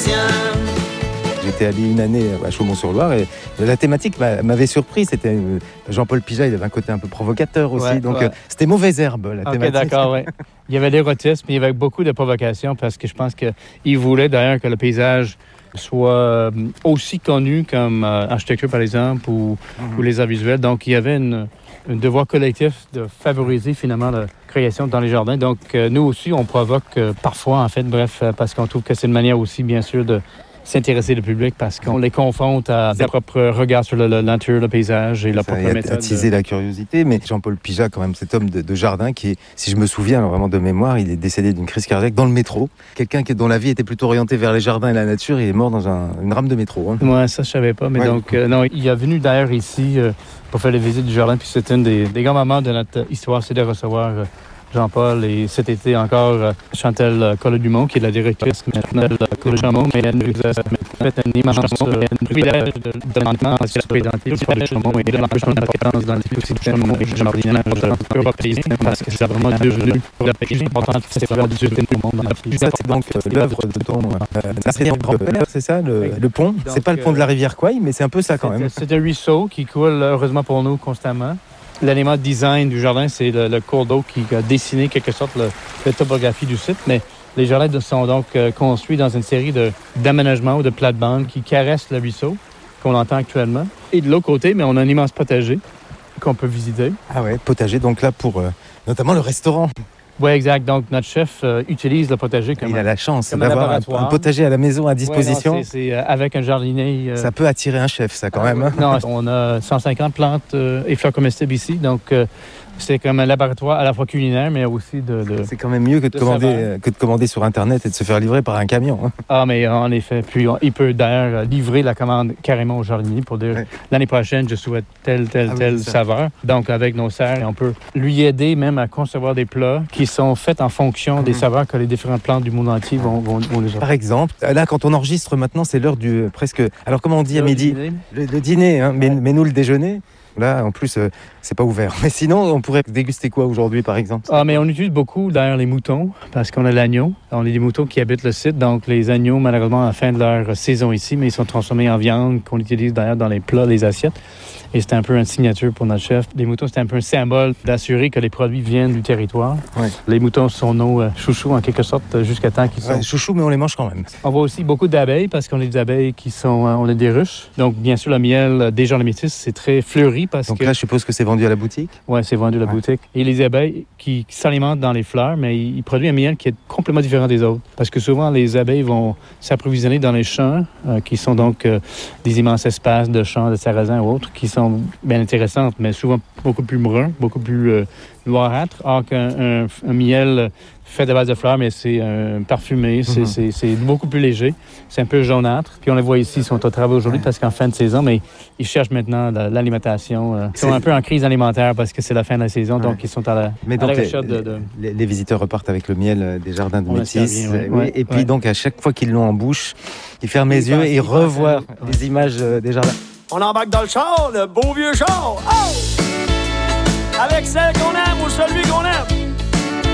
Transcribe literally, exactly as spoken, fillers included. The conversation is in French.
sien. J'étais allé une année à Chaumont-sur-Loire et la thématique m'avait surpris. C'était Jean-Paul Pijat, il avait un côté un peu provocateur aussi. Ouais, donc ouais. c'était mauvaise herbe la OK, thématique. d'accord, oui. Il y avait l'érotisme, il y avait beaucoup de provocation parce que je pense qu'il voulait d'ailleurs que le paysage soit aussi connu comme euh, architecture, par exemple, ou, mm-hmm. ou les arts visuels. Donc, il y avait une, un devoir collectif de favoriser finalement la création dans les jardins. Donc, euh, nous aussi, on provoque euh, parfois, en fait, bref, euh, parce qu'on trouve que c'est une manière aussi, bien sûr, de s'intéresser le public parce qu'on les confronte à leur propre regard sur la nature, le paysage et la propre méthode. Attiser la curiosité, mais Jean-Paul Pijat, quand même, cet homme de, de jardin qui est, si je me souviens alors vraiment de mémoire, il est décédé d'une crise cardiaque dans le métro. Quelqu'un qui, dont la vie était plutôt orientée vers les jardins et la nature, il est mort dans un, une rame de métro. Hein. Moi, ça, je savais pas, mais ouais. donc, euh, non, il est venu d'ailleurs ici euh, pour faire les visites du jardin, puis c'est une des, des grands moments de notre histoire, c'est de recevoir euh, Jean-Paul et cet été encore euh, Chantal euh, Collot-Dumont, qui est la directrice maintenant de Collot-Dumont, mais elle nous a fait un immense privilège de demandement à se présenter au Collot-Dumont et de l'empêchement de compétences dans le système et jardinage européen, parce que c'est vraiment devenu le pays important qui s'est vraiment du monde dans le pays. Ça, c'est donc l'œuvre de ton euh, grand-père, c'est ça, le, le pont. Donc, c'est pas le pont de la rivière Kouai, mais c'est un peu ça quand même. C'est un ruisseau qui coule, heureusement pour nous, constamment. L'élément de design du jardin, c'est le, le cours d'eau qui a dessiné, quelque sorte, le, la topographie du site. Mais les jardins sont donc euh, construits dans une série de, d'aménagements ou de plates-bandes qui caressent le ruisseau, qu'on entend actuellement. Et de l'autre côté, mais on a un immense potager qu'on peut visiter. Ah ouais, potager, donc là pour euh, notamment le restaurant. Oui, exact. Donc, notre chef euh, utilise le potager comme Il a la chance un d'avoir un, un potager à la maison à disposition. Ouais, non, c'est, c'est euh, avec un jardinier. Euh... Ça peut attirer un chef, ça, quand ah, même. Ouais. Non, on a cent cinquante plantes euh, et fleurs comestibles ici. Donc, euh, c'est comme un laboratoire à la fois culinaire, mais aussi de... de c'est quand même mieux que de, de commander, euh, que de commander sur Internet et de se faire livrer par un camion. Hein. Ah, mais en effet. Puis, on, il peut d'ailleurs livrer la commande carrément au jardinier pour dire ouais. l'année prochaine, je souhaite telle, telle, ah, telle oui, saveur. Donc, avec nos serres, on peut lui aider même à concevoir des plats qui sont faits en fonction mmh. des saveurs que les différentes plantes du monde entier vont, vont, vont les offrir. Par exemple, là, quand on enregistre maintenant, c'est l'heure du euh, presque... Alors, comment on dit à midi ? Le, le dîner, hein, mais, mais nous, le déjeuner. Là, en plus, euh, c'est pas ouvert. Mais sinon, on pourrait déguster quoi aujourd'hui, par exemple? Ah, mais on utilise beaucoup, d'ailleurs, les moutons, parce qu'on a l'agneau. On a des moutons qui habitent le site. Donc, les agneaux, malheureusement, à la fin de leur saison ici, mais ils sont transformés en viande, qu'on utilise d'ailleurs dans les plats, les assiettes. Et c'est un peu une signature pour notre chef. Les moutons, c'est un peu un symbole d'assurer que les produits viennent du territoire. Ouais. Les moutons sont nos euh, chouchous, en quelque sorte, jusqu'à temps qu'ils sont... Ouais, chouchous, mais on les mange quand même. On voit aussi beaucoup d'abeilles, parce qu'on a des abeilles qui sont... Euh, on a des ruches. Donc, bien sûr, le miel, euh, déjà, le métis, c'est très fleuri, parce Donc que... là, je suppose que c'est vendu à la boutique? Oui, c'est vendu à la ouais. boutique. Et les abeilles qui, qui s'alimentent dans les fleurs, mais ils, ils produisent un miel qui est complètement différent des autres. Parce que souvent, les abeilles vont s'approvisionner dans les champs, euh, qui sont donc euh, des immenses espaces de champs, de sarrasins ou autres, qui sont bien intéressantes, mais souvent beaucoup plus bruns, beaucoup plus euh, noirâtres. Or qu'un un, un miel fait de base de fleurs, mais c'est euh, parfumé, c'est, mm-hmm. c'est, c'est beaucoup plus léger. C'est un peu jaunâtre. Puis on les voit ici, ils sont au travail aujourd'hui ouais. parce qu'en fin de saison, mais ils cherchent maintenant de, l'alimentation. Euh, ils sont un peu en crise alimentaire parce que c'est la fin de la saison, ouais. donc ils sont à la, mais à donc la recherche les, de, de... Les, les visiteurs repartent avec le miel des jardins de Métis. Ouais. Oui, Ouais. Et puis ouais. donc à chaque fois qu'ils l'ont en bouche, ils ferment les yeux et ils revoient ouais. les images des jardins. On embarque dans le char, le beau vieux char. Oh! Avec celle qu'on aime ou celui qu'on aime.